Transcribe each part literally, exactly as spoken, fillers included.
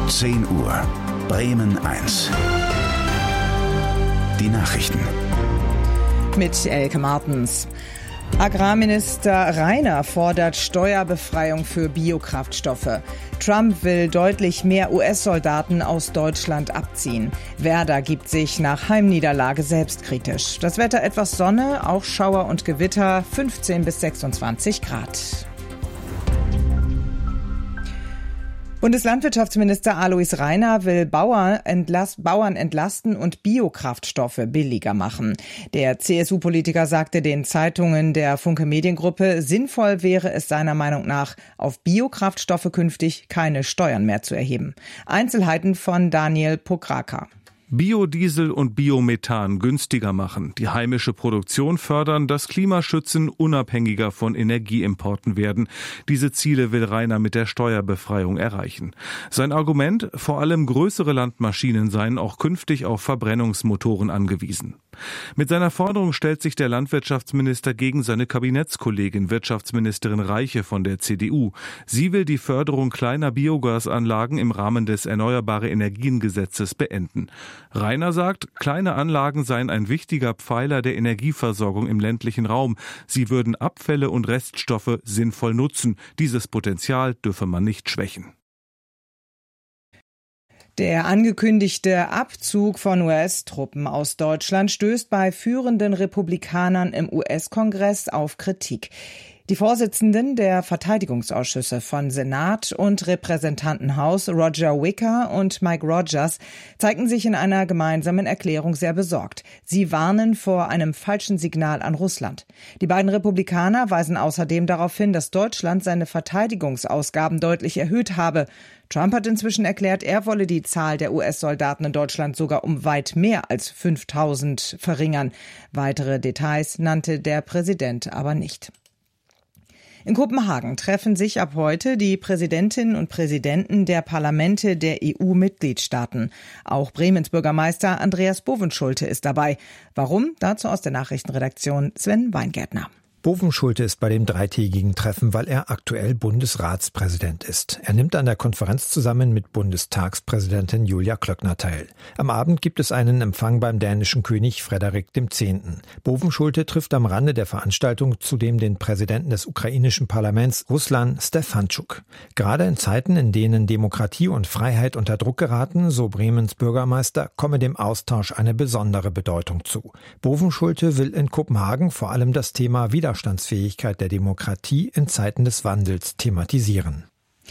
zehn Uhr, Bremen eins. Die Nachrichten. Mit Elke Martens. Agrarminister Reiner fordert Steuerbefreiung für Biokraftstoffe. Trump will deutlich mehr U S-Soldaten aus Deutschland abziehen. Werder gibt sich nach Heimniederlage selbstkritisch. Das Wetter etwas Sonne, auch Schauer und Gewitter, fünfzehn bis sechsundzwanzig Grad. Bundeslandwirtschaftsminister Alois Reiner will Bauern, entlast, Bauern entlasten und Biokraftstoffe billiger machen. Der C S U-Politiker sagte den Zeitungen der Funke Mediengruppe, sinnvoll wäre es seiner Meinung nach, auf Biokraftstoffe künftig keine Steuern mehr zu erheben. Einzelheiten von Daniel Pokraka. Biodiesel und Biomethan günstiger machen, die heimische Produktion fördern, das Klima schützen, unabhängiger von Energieimporten werden. Diese Ziele will Reiner mit der Steuerbefreiung erreichen. Sein Argument, vor allem größere Landmaschinen seien auch künftig auf Verbrennungsmotoren angewiesen. Mit seiner Forderung stellt sich der Landwirtschaftsminister gegen seine Kabinettskollegin Wirtschaftsministerin Reiche von der C D U. Sie will die Förderung kleiner Biogasanlagen im Rahmen des Erneuerbare Energien Gesetzes beenden. Reiner sagt, kleine Anlagen seien ein wichtiger Pfeiler der Energieversorgung im ländlichen Raum. Sie würden Abfälle und Reststoffe sinnvoll nutzen. Dieses Potenzial dürfe man nicht schwächen. Der angekündigte Abzug von U S-Truppen aus Deutschland stößt bei führenden Republikanern im U S-Kongress auf Kritik. Die Vorsitzenden der Verteidigungsausschüsse von Senat und Repräsentantenhaus, Roger Wicker und Mike Rogers, zeigten sich in einer gemeinsamen Erklärung sehr besorgt. Sie warnen vor einem falschen Signal an Russland. Die beiden Republikaner weisen außerdem darauf hin, dass Deutschland seine Verteidigungsausgaben deutlich erhöht habe. Trump hat inzwischen erklärt, er wolle die Zahl der U S-Soldaten in Deutschland sogar um weit mehr als fünftausend verringern. Weitere Details nannte der Präsident aber nicht. In Kopenhagen treffen sich ab heute die Präsidentinnen und Präsidenten der Parlamente der E U-Mitgliedstaaten. Auch Bremens Bürgermeister Andreas Bovenschulte ist dabei. Warum? Dazu aus der Nachrichtenredaktion Sven Weingärtner. Bovenschulte ist bei dem dreitägigen Treffen, weil er aktuell Bundesratspräsident ist. Er nimmt an der Konferenz zusammen mit Bundestagspräsidentin Julia Klöckner teil. Am Abend gibt es einen Empfang beim dänischen König Frederik der Zehnte. Bovenschulte trifft am Rande der Veranstaltung zudem den Präsidenten des ukrainischen Parlaments, Ruslan Stefanschuk. Gerade in Zeiten, in denen Demokratie und Freiheit unter Druck geraten, so Bremens Bürgermeister, komme dem Austausch eine besondere Bedeutung zu. Bovenschulte will in Kopenhagen vor allem das Thema Widerstandsfähigkeit Widerstandsfähigkeit der Demokratie in Zeiten des Wandels thematisieren.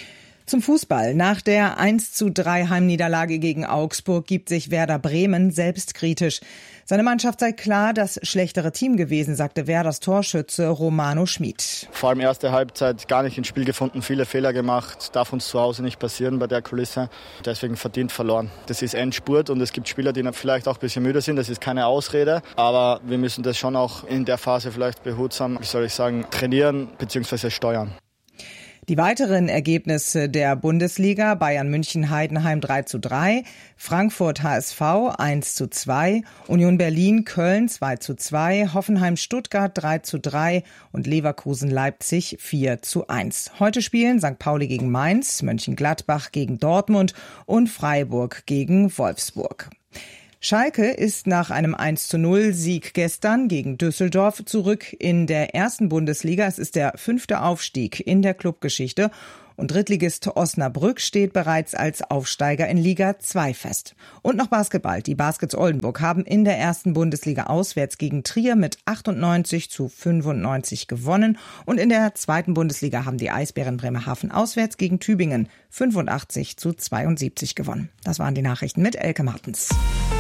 Zum Fußball. Nach der eins zu drei Heimniederlage gegen Augsburg gibt sich Werder Bremen selbstkritisch. Seine Mannschaft sei klar das schlechtere Team gewesen, sagte Werders Torschütze Romano Schmid. Vor allem erste Halbzeit gar nicht ins Spiel gefunden, viele Fehler gemacht. Darf uns zu Hause nicht passieren bei der Kulisse. Deswegen verdient verloren. Das ist Endspurt und es gibt Spieler, die vielleicht auch ein bisschen müde sind. Das ist keine Ausrede. Aber wir müssen das schon auch in der Phase vielleicht behutsam, wie soll ich sagen, trainieren bzw. steuern. Die weiteren Ergebnisse der Bundesliga: Bayern München Heidenheim drei zu drei, Frankfurt H S V eins zu zwei, Union Berlin Köln zwei zu zwei, Hoffenheim Stuttgart drei zu drei und Leverkusen Leipzig vier zu eins. Heute spielen Sankt Pauli gegen Mainz, Mönchengladbach gegen Dortmund und Freiburg gegen Wolfsburg. Schalke ist nach einem eins zu null Sieg gestern gegen Düsseldorf zurück in der ersten Bundesliga. Es ist der fünfte Aufstieg in der Clubgeschichte und Drittligist Osnabrück steht bereits als Aufsteiger in Liga zwei fest. Und noch Basketball. Die Baskets Oldenburg haben in der ersten Bundesliga auswärts gegen Trier mit achtundneunzig zu fünfundneunzig gewonnen und in der zweiten Bundesliga haben die Eisbären Bremerhaven auswärts gegen Tübingen fünfundachtzig zu zweiundsiebzig gewonnen. Das waren die Nachrichten mit Elke Martens.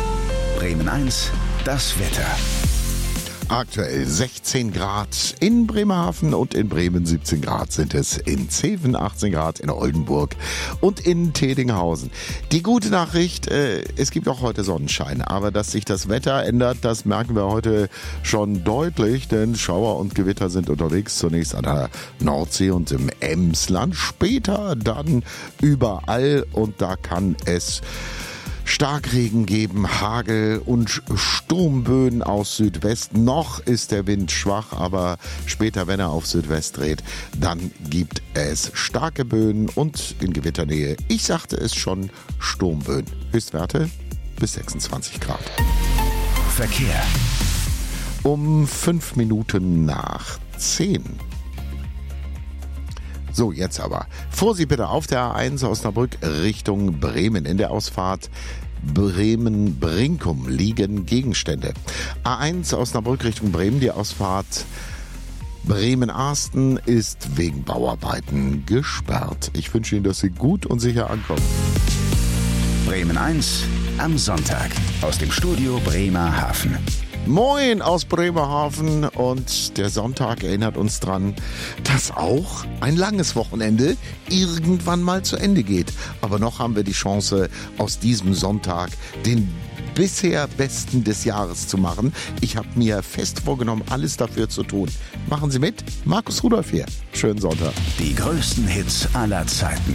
Bremen eins, das Wetter. Aktuell sechzehn Grad in Bremerhaven und in Bremen siebzehn Grad sind es, in Zeven achtzehn Grad, in Oldenburg und in Tedinghausen. Die gute Nachricht, äh, es gibt auch heute Sonnenschein, aber dass sich das Wetter ändert, das merken wir heute schon deutlich, denn Schauer und Gewitter sind unterwegs, zunächst an der Nordsee und im Emsland, später dann überall und da kann es Starkregen geben, Hagel und Sturmböen aus Südwest. Noch ist der Wind schwach, aber später, wenn er auf Südwest dreht, dann gibt es starke Böen und in Gewitternähe, ich sagte es schon, Sturmböen. Höchstwerte bis sechsundzwanzig Grad. Verkehr. Um fünf Minuten nach zehn. So, jetzt aber. Vorsicht bitte auf der A eins Osnabrück Richtung Bremen. In der Ausfahrt Bremen-Brinkum liegen Gegenstände. A eins Osnabrück Richtung Bremen, die Ausfahrt Bremen-Arsten ist wegen Bauarbeiten gesperrt. Ich wünsche Ihnen, dass Sie gut und sicher ankommen. Bremen eins am Sonntag aus dem Studio Bremerhaven. Moin aus Bremerhaven, und der Sonntag erinnert uns dran, dass auch ein langes Wochenende irgendwann mal zu Ende geht. Aber noch haben wir die Chance, aus diesem Sonntag den bisher besten des Jahres zu machen. Ich habe mir fest vorgenommen, alles dafür zu tun. Machen Sie mit? Markus Rudolph hier. Schönen Sonntag. Die größten Hits aller Zeiten.